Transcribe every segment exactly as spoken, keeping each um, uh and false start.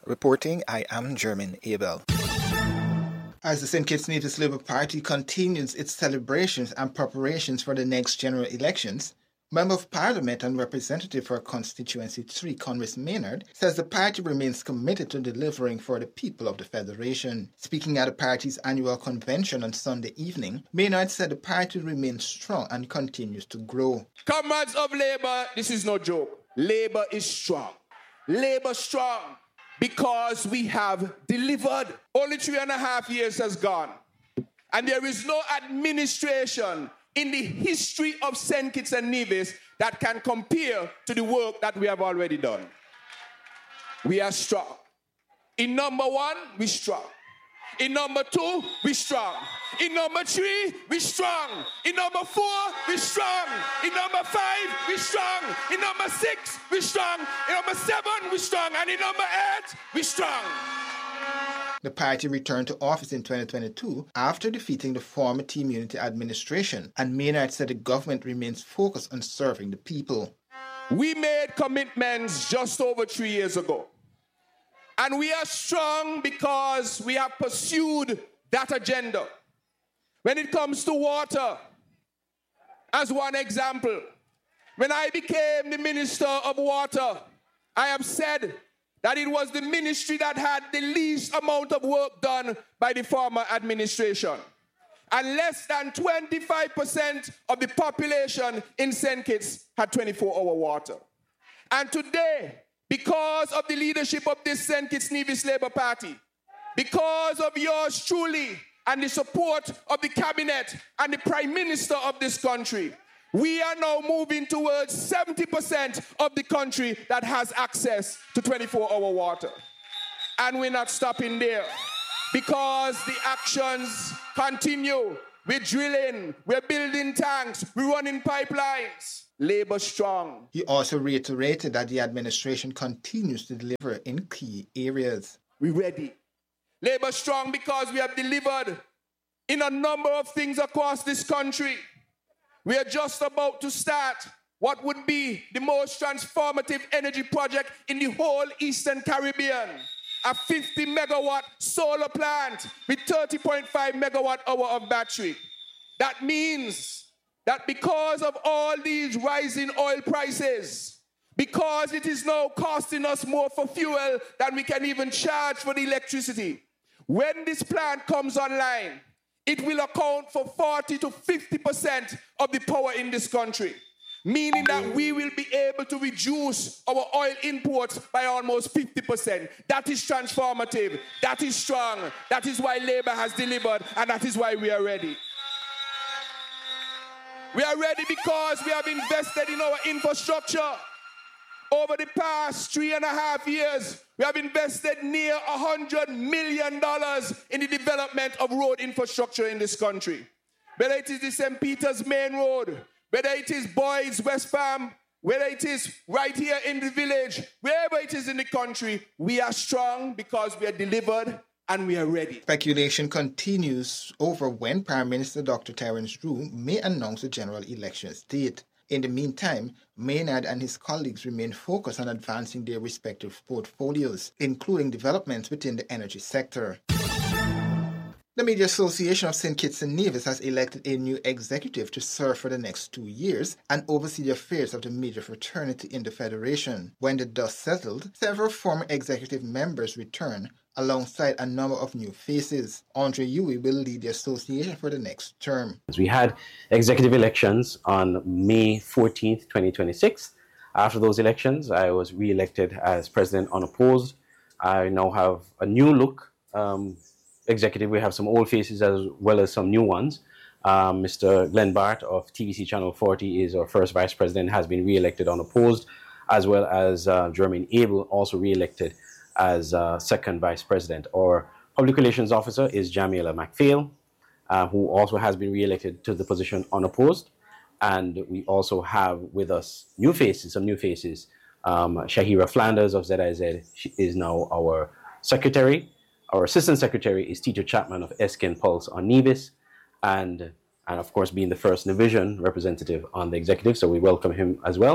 Reporting, I am German Abel. As the Saint Kitts Nevis Labour Party continues its celebrations and preparations for the next general elections, Member of Parliament and Representative for Constituency three, Conris Maynard, says the party remains committed to delivering for the people of the Federation. Speaking at the party's annual convention on Sunday evening, Maynard said the party remains strong and continues to grow. Comrades of Labour, this is no joke. Labour is strong. Labour strong because we have delivered. Only three and a half years has gone. And there is no administration in the history of Saint Kitts and Nevis that can compare to the work that we have already done. We are strong. In number one, we strong. In number two, we strong. In number three, we strong. In number four, we strong. In number five, we strong. In number six, we strong. In number seven, we strong. And in number eight, we strong. The party returned to office in twenty twenty-two after defeating the former Team Unity administration, and Maynard said the government remains focused on serving the people. We made commitments just over three years ago. And we are strong because we have pursued that agenda. When it comes to water, as one example, when I became the Minister of Water, I have said that it was the ministry that had the least amount of work done by the former administration. And less than twenty-five percent of the population in Saint Kitts had twenty-four hour water. And today, because of the leadership of this Saint Kitts Nevis Labour Party, because of yours truly and the support of the cabinet and the Prime Minister of this country, we are now moving towards seventy percent of the country that has access to twenty-four hour water. And we're not stopping there because the actions continue. We're drilling, we're building tanks, we're running pipelines. Labour strong. He also reiterated that the administration continues to deliver in key areas. We're ready. Labour strong because we have delivered in a number of things across this country. We are just about to start what would be the most transformative energy project in the whole Eastern Caribbean. A fifty megawatt solar plant with thirty point five megawatt hour of battery. That means that because of all these rising oil prices, because it is now costing us more for fuel than we can even charge for the electricity, when this plant comes online, it will account for forty to fifty percent of the power in this country, meaning that we will be able to reduce our oil imports by almost fifty percent. That is transformative. That is strong. That is why Labour has delivered, and that is why we are ready. We are ready because we have invested in our infrastructure. Over the past three and a half years, we have invested near one hundred million dollars in the development of road infrastructure in this country. Whether it is the Saint Peter's Main Road, whether it is Boyd's West Farm, whether it is right here in the village, wherever it is in the country, we are strong because we are delivered and we are ready. Speculation continues over when Prime Minister Doctor Terence Drew may announce a general elections date. In the meantime, Maynard and his colleagues remain focused on advancing their respective portfolios, including developments within the energy sector. The Media Association of Saint Kitts and Nevis has elected a new executive to serve for the next two years and oversee the affairs of the media fraternity in the Federation. When the dust settled, several former executive members return, alongside a number of new faces. Andre Huey will lead the association for the next term. We had executive elections on May fourteenth, twenty twenty-six. After those elections, I was re-elected as president unopposed. I now have a new look um, executive. We have some old faces as well as some new ones. Um, Mister Glenn Bart of T V C Channel forty is our first vice president, has been re-elected unopposed, as well as uh, Jermaine Abel, also re-elected as uh, second vice president. Our public relations officer is Jamiela McPhail, uh, who also has been re-elected to the position unopposed. And we also have with us new faces, some new faces. Um, Shahira Flanders of Z I Z she is now our secretary. Our assistant secretary is Teacher Chapman of Eskin Pulse on Nevis, and, and of course being the first Navision representative on the executive, so we welcome him as well.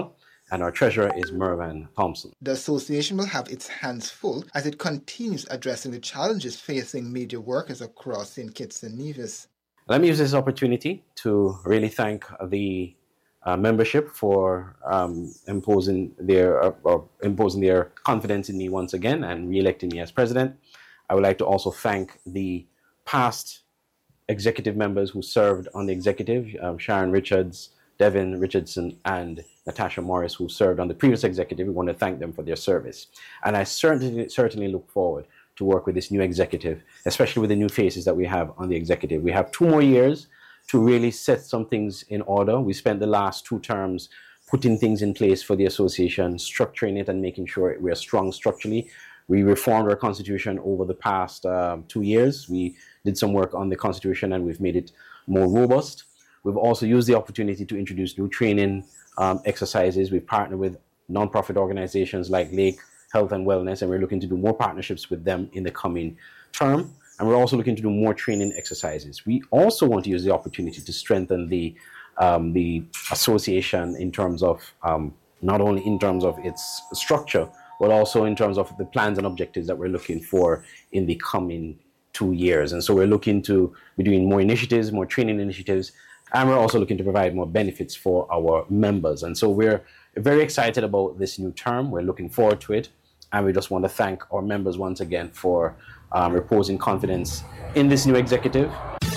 and our treasurer is Mervyn Thompson. The association will have its hands full as it continues addressing the challenges facing media workers across Saint Kitts and Nevis. Let me use this opportunity to really thank the uh, membership for um, imposing their uh, or imposing their confidence in me once again and re-electing me as president. I would like to also thank the past executive members who served on the executive, um, Sharon Richards, Devin Richardson, and Natasha Morris, who served on the previous executive. We want to thank them for their service. And I certainly, certainly look forward to work with this new executive, especially with the new faces that we have on the executive. We have two more years to really set some things in order. We spent the last two terms putting things in place for the association, structuring it and making sure we are strong structurally. We reformed our constitution over the past uh, two years. We did some work on the constitution and we've made it more robust. We've also used the opportunity to introduce new training um, exercises. We've partnered with nonprofit organizations like Lake Health and Wellness, and we're looking to do more partnerships with them in the coming term. And we're also looking to do more training exercises. We also want to use the opportunity to strengthen the, um, the association in terms of, um, not only in terms of its structure, but also in terms of the plans and objectives that we're looking for in the coming two years. And so we're looking to be doing more initiatives, more training initiatives, and we're also looking to provide more benefits for our members. And so we're very excited about this new term. We're looking forward to it. And we just want to thank our members once again for um, reposing confidence in this new executive.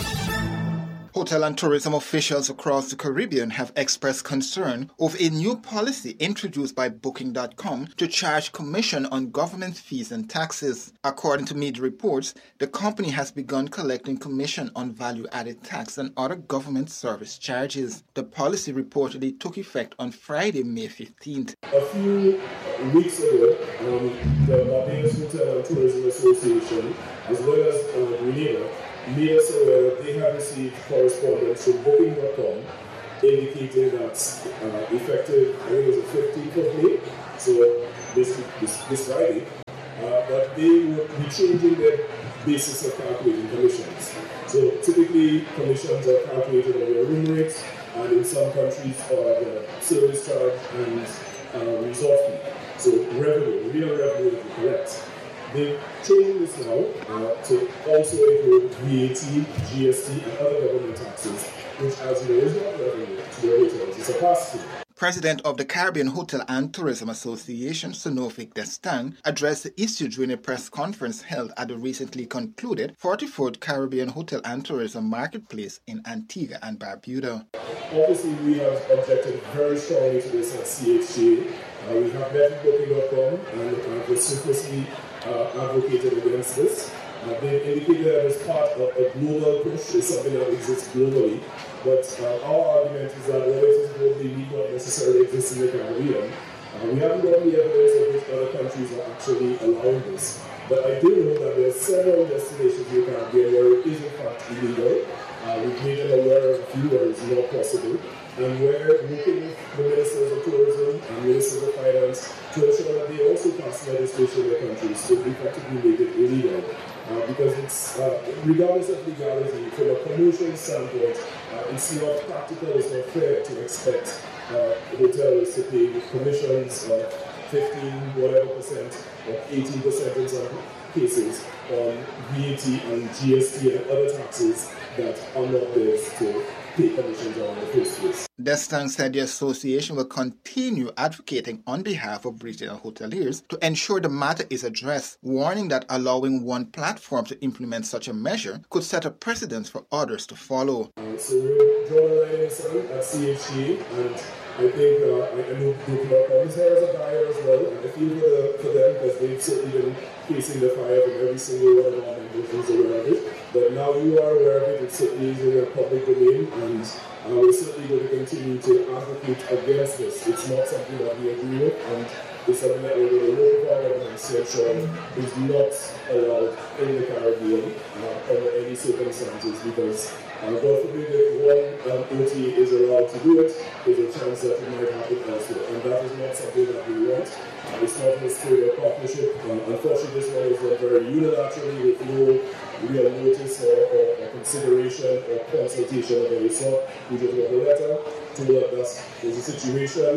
Hotel and tourism officials across the Caribbean have expressed concern over a new policy introduced by Booking dot com to charge commission on government fees and taxes. According to media reports, the company has begun collecting commission on value-added tax and other government service charges. The policy reportedly took effect on Friday, May fifteenth. A few weeks ago, um, the Barbados Hotel and Tourism Association, as well as uh, Grenada, made us aware that they have received correspondence from Booking dot com indicating that uh, effective, I think it was the fifteenth of May, so this, this, this Friday, uh, that they would be changing their basis of calculating commissions. So typically, commissions are calculated on your room rates, and in some countries, uh, the service charge and uh, resort fee. So revenue, real revenue that you collect. They're changing this now uh, to also include V A T, G S T, and other government taxes, which, as you know, is not revenue to the hotels. It's a pass-through. President of the Caribbean Hotel and Tourism Association, Sunofik Destang, addressed the issue during a press conference held at the recently concluded forty-fourth Caribbean Hotel and Tourism Marketplace in Antigua and Barbuda. Obviously, we have objected very strongly to this at C H G. Uh, we have met with Booking dot com and uh, vociferously uh, advocated against this. Uh, they've indicated that as part of a global push, is something that exists globally. But uh, our argument is that whether it is globally, need not necessarily exist in the Caribbean. Uh, we haven't got the evidence of which other countries are actually allowing this. But I do know that there are several destinations in the Caribbean where it is in fact illegal. Uh, we've made them aware of a few where it's not possible. And we're working with the ministers of tourism and ministers of finance to ensure that they also pass legislation in their countries to effectively make it illegal. Uh, because it's, uh, regardless of legality, from a commercial standpoint, uh, it's not practical, it's not fair to expect uh, hotels to pay commissions of fifteen, whatever percent, or eighteen percent in some cases on V A T and G S T and other taxes that are not theirs to pay commissions on in the first place. Destang said the association will continue advocating on behalf of retail hoteliers to ensure the matter is addressed, warning that allowing one platform to implement such a measure could set a precedent for others to follow. Uh, so we're drawing a line in the sand at C H G, and I think uh, I, I know Booking dot com is here as a buyer as well, and I feel for, the, for them because they've certainly been facing the fire from every single one of our members who's aware of it. But now you are aware of it, it certainly is in the public domain, and uh, we're certainly going to continue to advocate against this. It's not something that we agree with, and it's something that we're going to work with our government to ensure is not allowed in the Caribbean uh, under any circumstances, because uh, God forbid if one um, O T A is allowed to do it, there's a chance that it might happen elsewhere, and that is not something that we want. Uh, it's not in the spirit of partnership. Uh, unfortunately, this one is done very unilaterally with no real notice or, or, or consideration or consultation of any sort. We just wrote a letter, told us that there's a situation,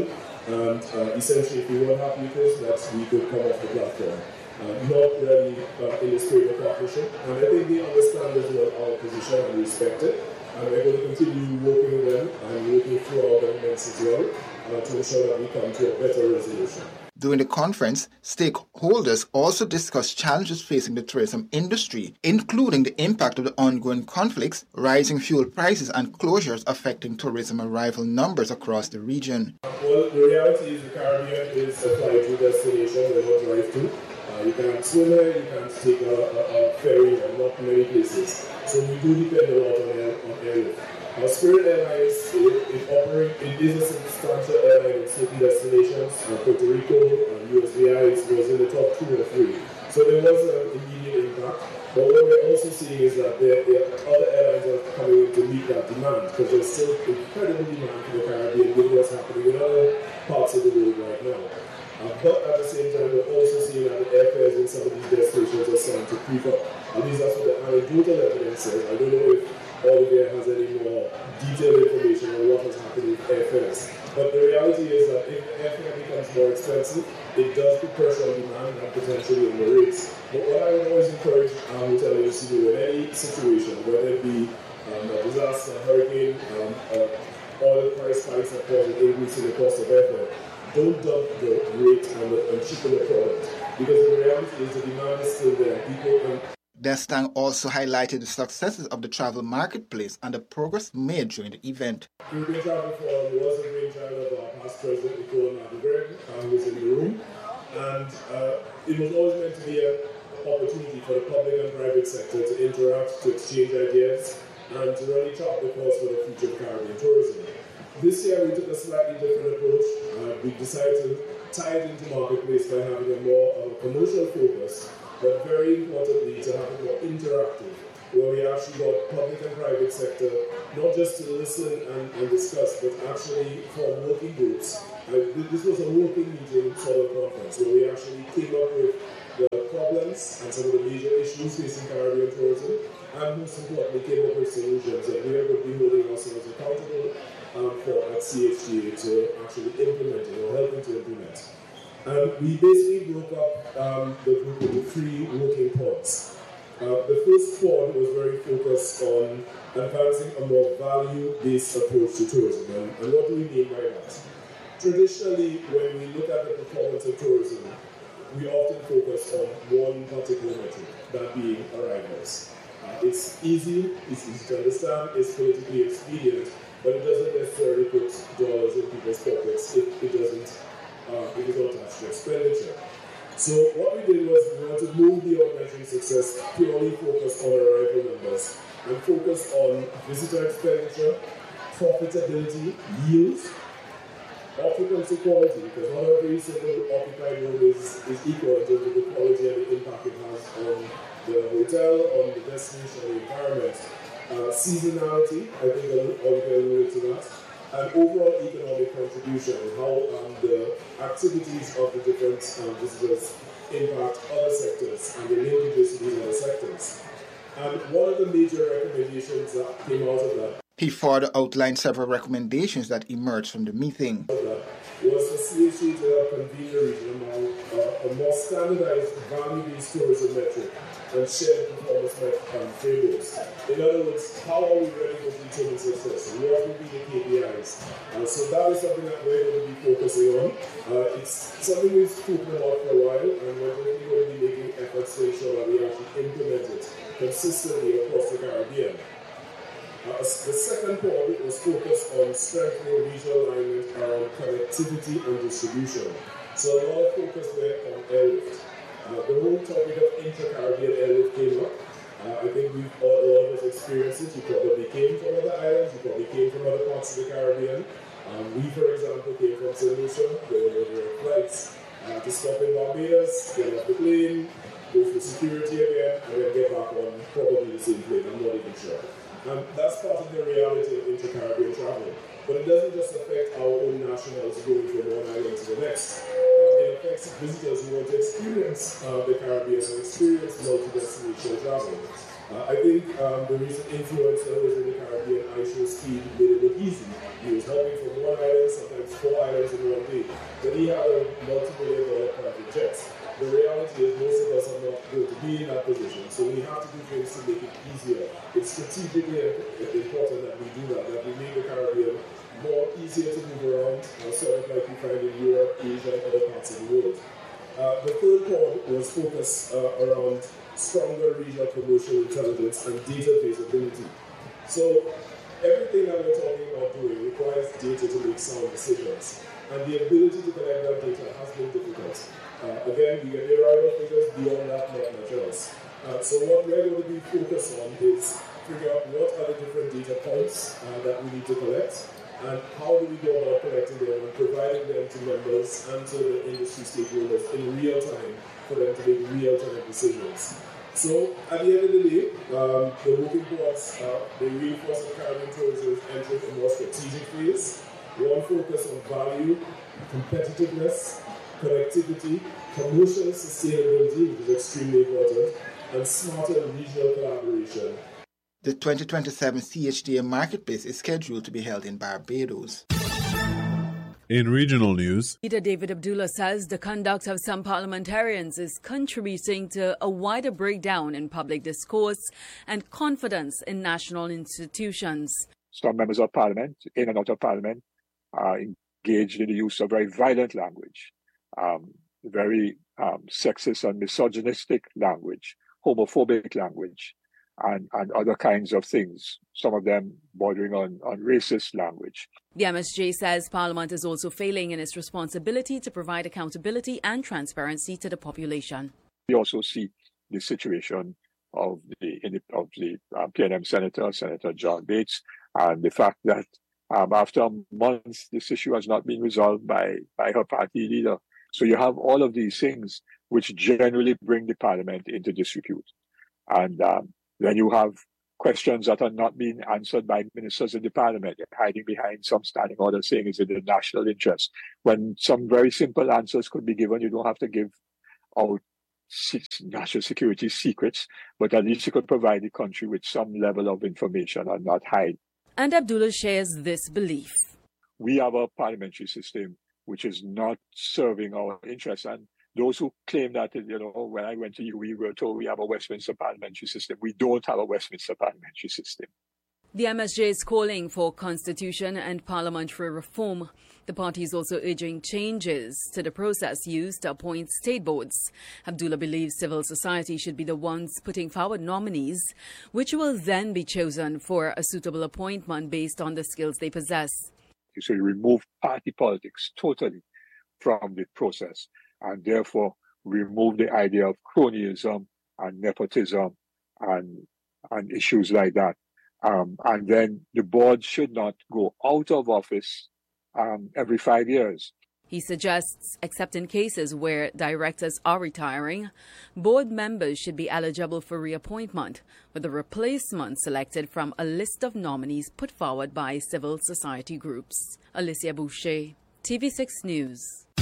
And uh, essentially, if we weren't happy with this, that we could come off the platform. Uh, not really uh, in the spirit of partnership. And I think they understand as well our position and respect it. And we're going to continue working with them and working through our governments as well uh, to ensure that we come to a better resolution. During the conference, stakeholders also discussed challenges facing the tourism industry, including the impact of the ongoing conflicts, rising fuel prices, and closures affecting tourism arrival numbers across the region. Well, the reality is the Caribbean is a fly-to destination, we're not drive-to. Uh, you can't swim there, you can't take a, a, a ferry, and not many places. So we do depend a lot on, air, on airlift. Our Spirit Airlines, it, it, operate, it is a substantial airline in certain destinations. Uh, Puerto Rico, uh, U S V I was in the top two or three. So there was an immediate impact. But what we're also seeing is that there, there other airlines are coming in to meet that demand, because there's still incredible demand for the Caribbean given what's happening in other parts of the world right now. Uh, but at the same time, we're also seeing that the airfares in some of these destinations are starting to creep up. At least that's what the anecdotal evidence says. I don't know if Olivier has any more detailed information on what is happening with airfares. But the reality is that if airfare becomes more expensive, it does put pressure on demand and potentially on the rates. But what I would always encourage our hotel industry to do in any situation, whether it be um, a disaster, a hurricane, um, uh, oil price spikes that cause an increase in the cost of airfare, don't dump the rate and, the, and cheapen the product. Because the reality is the demand is still there. People and Destang also highlighted the successes of the travel marketplace and the progress made during the event. Caribbean Travel Forum was a brainchild of our past president, Nicole Greg, who was in the room. And uh, it was always meant to be an opportunity for the public and private sector to interact, to exchange ideas, and to really chart the course for the future of Caribbean tourism. This year we took a slightly different approach. Uh, we decided to tie it into marketplace by having a more of a commercial focus, but very importantly to have it more interactive, where we actually got public and private sector not just to listen and, and discuss, but actually form working groups. Uh, this was a working meeting sort of conference where we actually came up with the problems and some of the major issues facing Caribbean tourism, and most importantly came up with solutions that we are going to be holding ourselves accountable um, for at C H G A to actually implement it or helping to implement. And we basically broke up um, the group into three working pods. Uh, the first pod was very focused on advancing a more value-based approach to tourism. And, and what do we mean by that? Traditionally, when we look at the performance of tourism, we often focus on one particular metric, that being arrivals. Uh, it's easy, it's easy to understand, it's politically expedient, but it doesn't necessarily put dollars in people's pockets if it doesn't Uh, if it's not attached to expenditure. So what we did was we wanted to move beyond measuring success, purely focus on arrival numbers, and focus on visitor expenditure, profitability, yields, occupancy quality, because not every single occupied room is, is equal in terms of the quality and the impact it has on the hotel, on the destination, on the environment. Uh, seasonality, I think Oliver alluded to that. And overall economic contribution, how um, the activities of the different um, visitors impact other sectors and the linkages to these other sectors. And one of the major recommendations that came out of that, he further outlined several recommendations that emerged from the meeting. Was for C H G to help convene the region among uh, a more standardized value-based tourism metric and shared performance um, frameworks. In other words, how are we ready for determining success? What will be the K P Is? Uh, so that is something that we're going to be focusing on. Uh, it's something we've spoken about for a while, and we're definitely going to be making efforts to ensure that we actually implement it consistently across the Caribbean. Uh, the second part was focused on strengthening regional alignment around connectivity and distribution. So a lot of focus there on airlift. Uh, the whole topic of intra-Caribbean airlift came up. Uh, I think we've all, a lot of us experienced it. You probably came from other islands, you probably came from other parts of the Caribbean. Um, we, for example, came from Saint Lucia, there were direct flights uh, to stop in Barbados, get off the plane, go for security again, and then get back on probably the same plane, I'm not even sure. And that's part of the reality of inter-Caribbean travel. But it doesn't just affect our own nationals going from one island to the next. Uh, it affects visitors who want to experience uh, the Caribbean and experience multi-destination travel. Uh, I think um, the recent influencer was in the Caribbean, Aisha Speed, made it look easy. He was helping from one island, sometimes four islands in one day. But he had a multi-million dollar private jet. The reality is most of us are not going to be in that position, so we have to do things to make it easier. It's strategically important that we do that, that we make the Caribbean more easier to move around, uh, sort of like you find in Europe, Asia, and other parts of the world. Uh, the third point was focus uh, around stronger regional commercial intelligence and data visibility. So everything that we're talking about doing requires data to make sound decisions, and the ability to collect that data has been difficult. Uh, again, we get the arrival figures, beyond that, not much else. Uh, so what we're going to be focused on is figure out what are the different data points uh, that we need to collect, and how do we go about collecting them and providing them to members and to the industry stakeholders in real time for them to make real-time decisions. So at the end of the day, um, the working towards uh, the reinforcement of Caribbean tourism is entering a more strategic phase. One focus on value, competitiveness, connectivity, commercial sustainability, which is extremely important, and smarter regional collaboration. The twenty twenty-seven C H D A Marketplace is scheduled to be held in Barbados. In regional news, Leader David Abdullah says the conduct of some parliamentarians is contributing to a wider breakdown in public discourse and confidence in national institutions. Some members of parliament, in and out of parliament, are engaged in the use of very violent language, um, very um, sexist and misogynistic language, homophobic language, and, and other kinds of things, some of them bordering on, on racist language. The M S J says Parliament is also failing in its responsibility to provide accountability and transparency to the population. We also see the situation of the, of the uh, P N M Senator, Senator John Bates, and the fact that um, after months, this issue has not been resolved by, by her party leader. So you have all of these things which generally bring the Parliament into disrepute. And um, then you have questions that are not being answered by ministers in the Parliament, hiding behind some standing order saying it's in the national interest. When some very simple answers could be given, you don't have to give out national security secrets, but at least you could provide the country with some level of information and not hide. And Abdullah shares this belief. We have a parliamentary system which is not serving our interests. And those who claim that, you know, when I went to U, we were told we have a Westminster parliamentary system. We don't have a Westminster parliamentary system. The M S J is calling for constitution and parliamentary reform. The party is also urging changes to the process used to appoint state boards. Abdullah believes civil society should be the ones putting forward nominees, which will then be chosen for a suitable appointment based on the skills they possess. So you remove party politics totally from the process, and therefore remove the idea of cronyism and nepotism and, and issues like that. Um, and then the board should not go out of office um, every five years. He suggests, except in cases where directors are retiring, board members should be eligible for reappointment, with a replacement selected from a list of nominees put forward by civil society groups. Alicia Boucher, T V six News.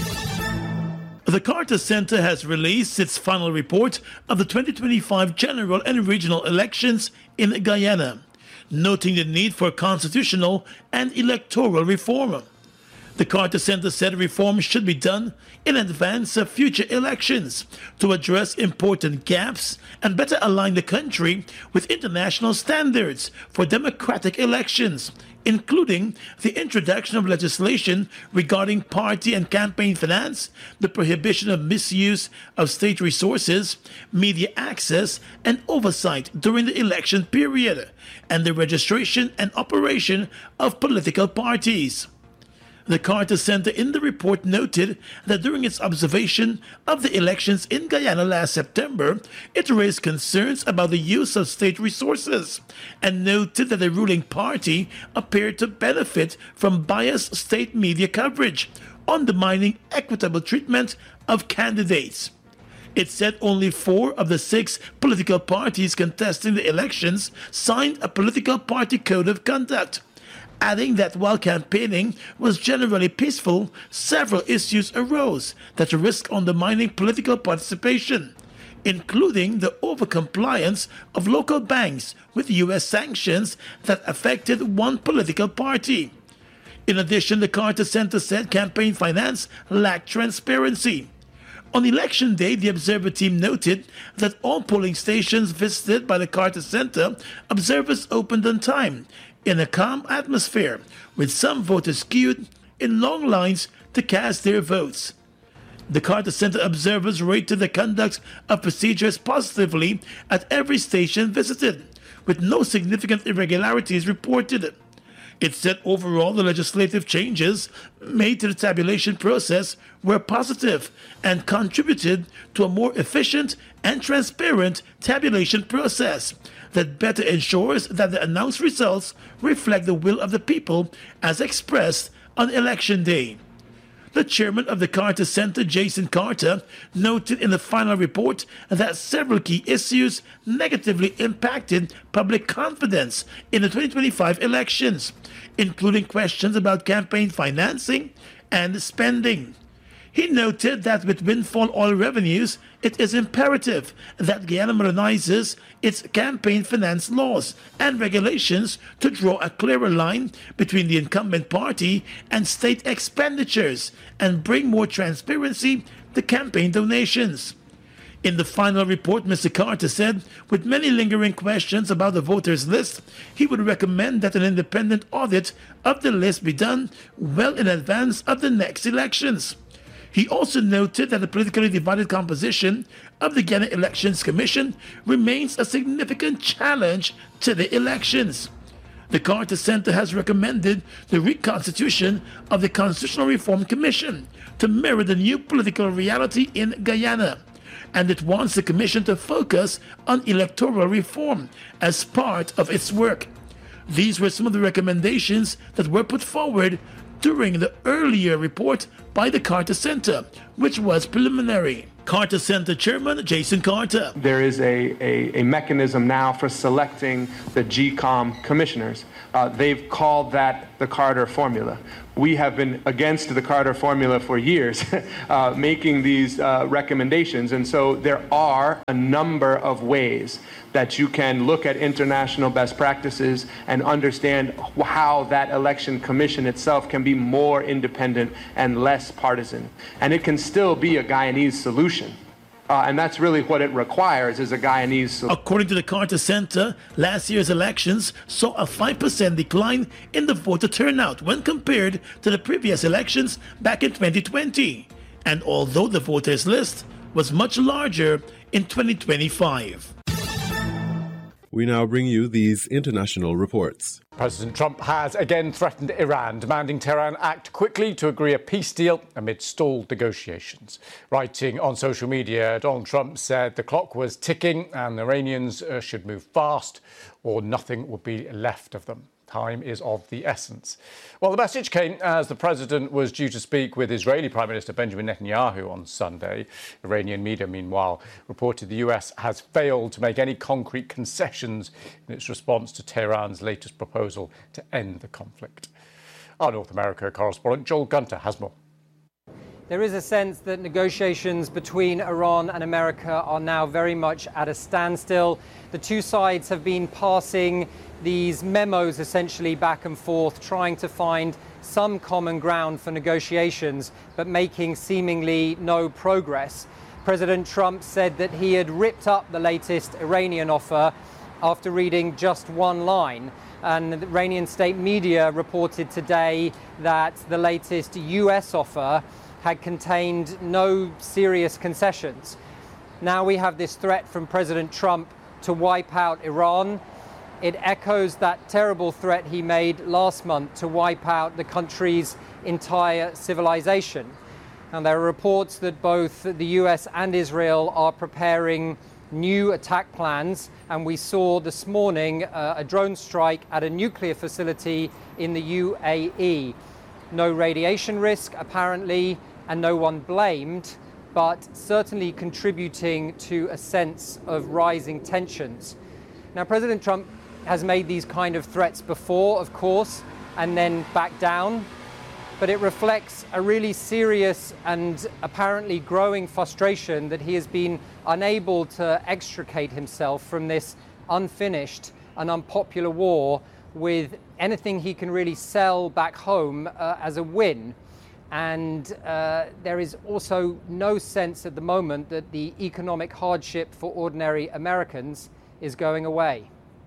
The Carter Center has released its final report of the twenty twenty-five general and regional elections in Guyana, noting the need for constitutional and electoral reform. The Carter Center said reform should be done in advance of future elections to address important gaps and better align the country with international standards for democratic elections, including the introduction of legislation regarding party and campaign finance, the prohibition of misuse of state resources, media access and oversight during the election period, and the registration and operation of political parties. The Carter Center in the report noted that during its observation of the elections in Guyana last September, it raised concerns about the use of state resources and noted that the ruling party appeared to benefit from biased state media coverage, undermining equitable treatment of candidates. It said only four of the six political parties contesting the elections signed a political party code of conduct, adding that while campaigning was generally peaceful, several issues arose that risk undermining political participation, including the overcompliance of local banks with U S sanctions that affected one political party. In addition, the Carter Center said campaign finance lacked transparency. On election day, the Observer team noted that all polling stations visited by the Carter Center, observers opened on time, in a calm atmosphere, with some voters queued in long lines to cast their votes. The Carter Center observers rated the conduct of procedures positively at every station visited, with no significant irregularities reported. It said overall the legislative changes made to the tabulation process were positive and contributed to a more efficient and transparent tabulation process that better ensures that the announced results reflect the will of the people as expressed on Election Day. The chairman of the Carter Center, Jason Carter, noted in the final report that several key issues negatively impacted public confidence in the twenty twenty-five elections, including questions about campaign financing and spending. He noted that with windfall oil revenues, it is imperative that Guyana modernizes its campaign finance laws and regulations to draw a clearer line between the incumbent party and state expenditures and bring more transparency to campaign donations. In the final report, Mister Carter said, with many lingering questions about the voters list, he would recommend that an independent audit of the list be done well in advance of the next elections. He also noted that the politically divided composition of the Guyana Elections Commission remains a significant challenge to the elections. The Carter Center has recommended the reconstitution of the Constitutional Reform Commission to mirror the new political reality in Guyana, and it wants the commission to focus on electoral reform as part of its work. These were some of the recommendations that were put forward during the earlier report by the Carter Center, which was preliminary. Carter Center Chairman Jason Carter. There is a, a, a mechanism now for selecting the G COM commissioners. Uh, they've called that the Carter Formula. We have been against the Carter Formula for years, uh, making these uh, recommendations. And so there are a number of ways that you can look at international best practices and understand how that election commission itself can be more independent and less partisan. And it can still be a Guyanese solution. Uh, and that's really what it requires, is a Guyanese solution. According to the Carter Center, last year's elections saw a five percent decline in the voter turnout when compared to the previous elections back in twenty twenty. And although the voters list was much larger in twenty twenty-five. We now bring you these international reports. President Trump has again threatened Iran, demanding Tehran act quickly to agree a peace deal amid stalled negotiations. Writing on social media, Donald Trump said the clock was ticking and the Iranians uh, should move fast or nothing would be left of them. Time is of the essence. Well, the message came as the president was due to speak with Israeli Prime Minister Benjamin Netanyahu on Sunday. Iranian media, meanwhile, reported the U S has failed to make any concrete concessions in its response to Tehran's latest proposal to end the conflict. Our North America correspondent Joel Gunter has more. There is a sense that negotiations between Iran and America are now very much at a standstill. The two sides have been passing these memos essentially back and forth, trying to find some common ground for negotiations, but making seemingly no progress. President Trump said that he had ripped up the latest Iranian offer after reading just one line. And the Iranian state media reported today that the latest U S offer had contained no serious concessions. Now we have this threat from President Trump to wipe out Iran. It echoes that terrible threat he made last month to wipe out the country's entire civilization. And there are reports that both the U S and Israel are preparing new attack plans. And we saw this morning uh, a drone strike at a nuclear facility in the U A E. No radiation risk, apparently, and no one blamed, but certainly contributing to a sense of rising tensions. Now, President Trump has made these kind of threats before, of course, and then backed down. but it reflects a really serious and apparently growing frustration that he has been unable to extricate himself from this unfinished and unpopular war with anything he can really sell back home uh, as a win. And uh, there is also no sense at the moment that the economic hardship for ordinary Americans is going away.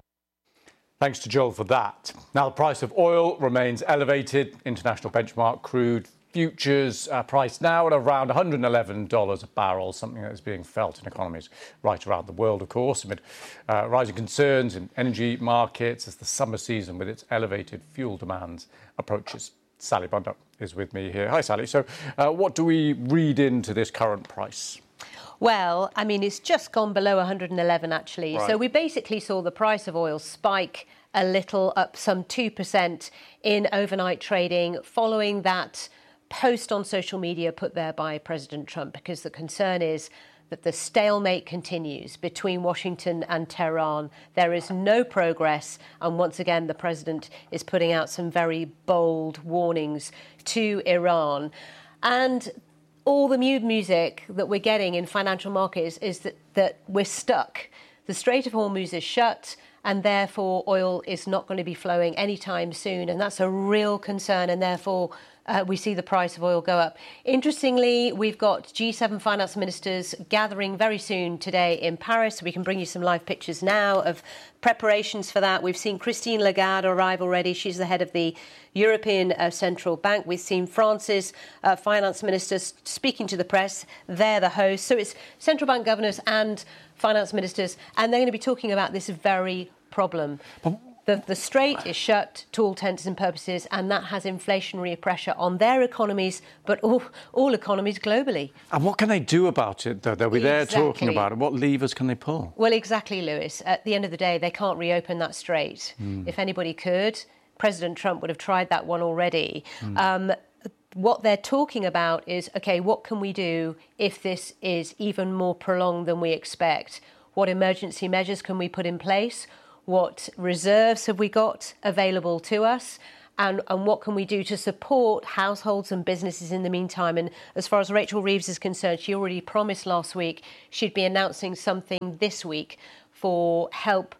Thanks to Joel for that. Now, the price of oil remains elevated. International benchmark crude futures are priced now at around one hundred eleven dollars a barrel, something that is being felt in economies right around the world, of course, amid uh, rising concerns in energy markets as the summer season with its elevated fuel demands approaches. Sally Bundup is with me here. Hi, Sally. So uh, what do we read into this current price? Well, I mean, it's just gone below one hundred eleven, actually. Right. So we basically saw the price of oil spike a little, up some two percent in overnight trading, following that post on social media put there by President Trump, because the concern is that the stalemate continues between Washington and Tehran. There is no progress. And once again, the president is putting out some very bold warnings to Iran. And all the mood music that we're getting in financial markets is that, that we're stuck. The Strait of Hormuz is shut, and therefore oil is not going to be flowing anytime soon. And that's a real concern, and therefore uh, we see the price of oil go up. Interestingly, we've got G seven finance ministers gathering very soon today in Paris. We can bring you some live pictures now of preparations for that. We've seen Christine Lagarde arrive already. She's the head of the European uh, Central Bank. We've seen France's uh, finance ministers speaking to the press. They're the hosts. So it's central bank governors and finance ministers, and they're going to be talking about this very problem. The, the strait is shut to all intents and purposes, and that has inflationary pressure on their economies, but all, all economies globally. And what can they do about it, though? They'll be there Exactly. talking about it. What levers can they pull? Well, exactly, Lewis. At the end of the day, they can't reopen that strait. Mm. If anybody could, President Trump would have tried that one already. Mm. Um, what they're talking about is, OK, what can we do if this is even more prolonged than we expect? What emergency measures can we put in place? What reserves have we got available to us? And, and what can we do to support households and businesses in the meantime? And as far as Rachel Reeves is concerned, she already promised last week she'd be announcing something this week for help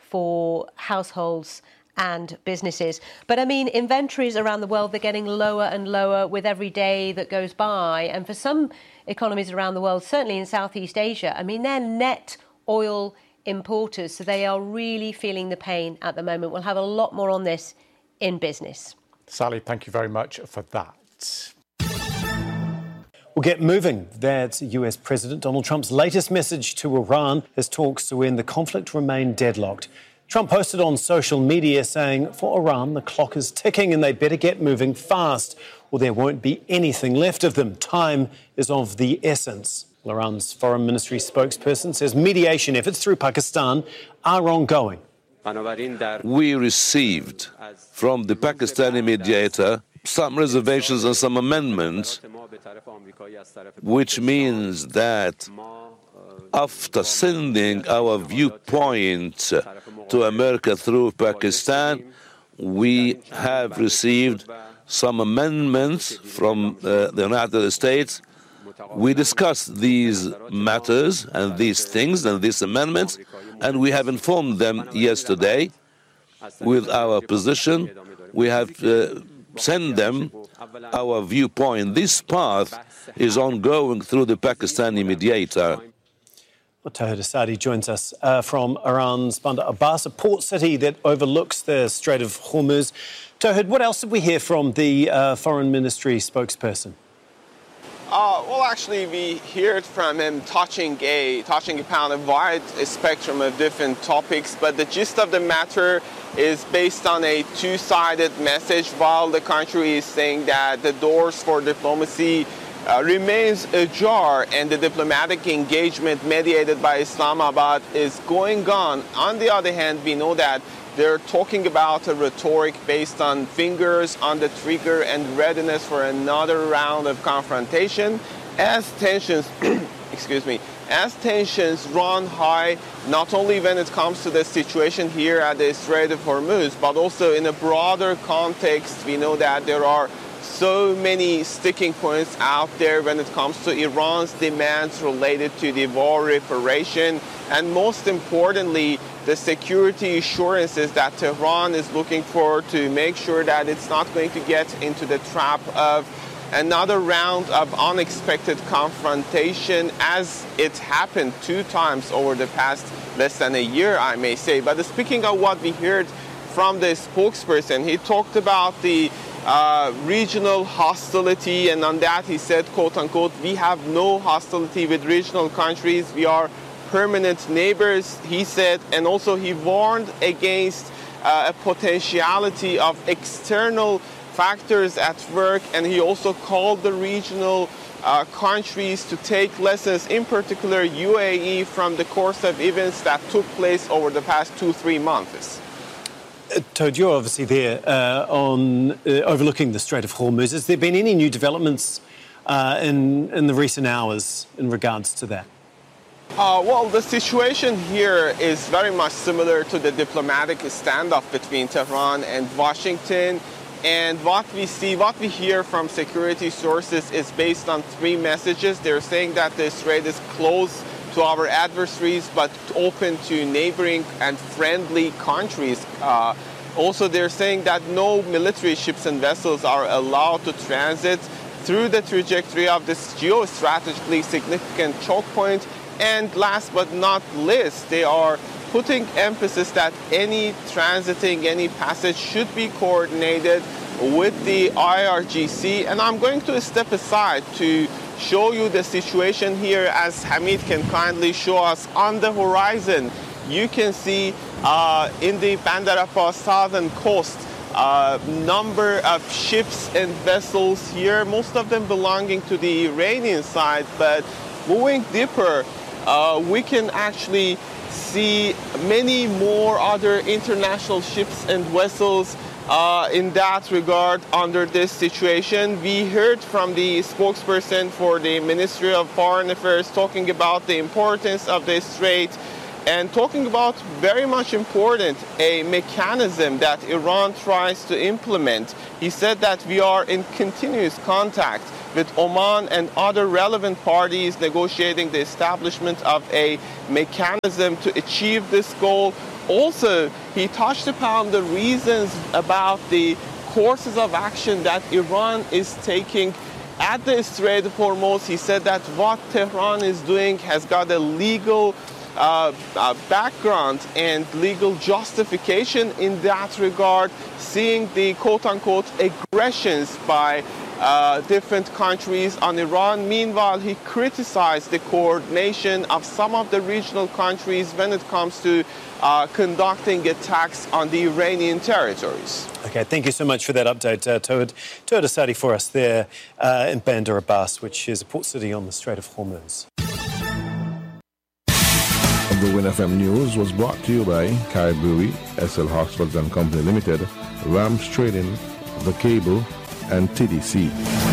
for households and businesses. But I mean, inventories around the world, they're getting lower and lower with every day that goes by. And for some economies around the world, certainly in Southeast Asia, I mean, they're net oil importers, so they are really feeling the pain at the moment. We'll have a lot more on this in business. Sally, thank you very much for that. We'll get moving. That's U S President Donald Trump's latest message to Iran as talks to end the conflict remain deadlocked. Trump posted on social media saying, for Iran, the clock is ticking and they better get moving fast or there won't be anything left of them. Time is of the essence. Iran's foreign ministry spokesperson says mediation efforts through Pakistan are ongoing. We received from the Pakistani mediator some reservations and some amendments, which means that after sending our viewpoint to America through Pakistan, we have received some amendments from uh, the United States. We discussed these matters and these things and these amendments, and we have informed them yesterday with our position. We have uh, sent them our viewpoint. This path is ongoing through the Pakistani mediator. Well, Tawhid Asadi joins us uh, from Iran's Bandar Abbas, a port city that overlooks the Strait of Hormuz. Tawhid, what else did we hear from the uh, foreign ministry spokesperson? Uh, well, actually, we heard from him touching a touching upon a wide spectrum of different topics, but the gist of the matter is based on a two-sided message. While the country is saying that the doors for diplomacy uh, remains ajar and the diplomatic engagement mediated by Islamabad is going on, on the other hand, we know that they're talking about a rhetoric based on fingers on the trigger and readiness for another round of confrontation as tensions, excuse me, as tensions run high, not only when it comes to the situation here at the Strait of Hormuz, but also in a broader context. We know that there are so many sticking points out there when it comes to Iran's demands related to the war reparation, and most importantly, the security assurances that Tehran is looking for to make sure that it's not going to get into the trap of another round of unexpected confrontation, as it happened two times over the past less than a year, I may say. But speaking of what we heard from the spokesperson, he talked about the uh, regional hostility, and on that he said, quote unquote, we have no hostility with regional countries, we are permanent neighbors, he said, and also he warned against uh, a potentiality of external factors at work, and he also called the regional uh, countries to take lessons, in particular U A E, from the course of events that took place over the past two, three months. Uh, Toad, you're obviously there uh, on uh, overlooking the Strait of Hormuz. Has there been any new developments uh, in, in the recent hours in regards to that? Uh, well, the situation here is very much similar to the diplomatic standoff between Tehran and Washington. And what we see, what we hear from security sources is based on three messages. They're saying that the strait is closed to our adversaries, but open to neighboring and friendly countries. Uh, also, they're saying that no military ships and vessels are allowed to transit through the trajectory of this geostrategically significant choke point. And last but not least, they are putting emphasis that any transiting, any passage should be coordinated with the I R G C. And I'm going to step aside to show you the situation here, as Hamid can kindly show us on the horizon. You can see uh, in the Bandar Abbas southern coast, uh, number of ships and vessels here, most of them belonging to the Iranian side, but moving deeper, uh, we can actually see many more other international ships and vessels uh, in that regard under this situation. We heard from the spokesperson for the Ministry of Foreign Affairs talking about the importance of the strait and talking about very much important a mechanism that Iran tries to implement. He said that we are in continuous contact with Oman and other relevant parties negotiating the establishment of a mechanism to achieve this goal. Also, he touched upon the reasons about the courses of action that Iran is taking at the Strait of Hormuz. He said that what Tehran is doing has got a legal uh, uh, background and legal justification in that regard, seeing the quote-unquote aggressions by Uh, different countries on Iran. Meanwhile, he criticized the coordination of some of the regional countries when it comes to uh, conducting attacks on the Iranian territories. Okay, thank you so much for that update, uh, Toad. Toad Asadi for us there uh, in Bandar Abbas, which is a port city on the Strait of Hormuz. The Win F M News was brought to you by Kai Brewery, S L Hoxford and Company Limited, Rams Trading, The Cable, and T D C.